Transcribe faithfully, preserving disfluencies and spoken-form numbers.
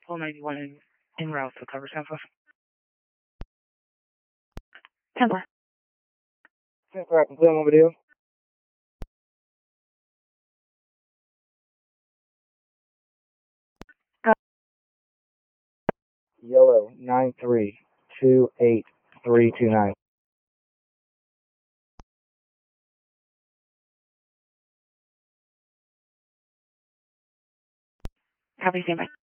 Full ninety-one in, en route to cover San Francisco. ten four. ten four, complete on video. Yellow, nine three two eight three two nine. Copy, stand by.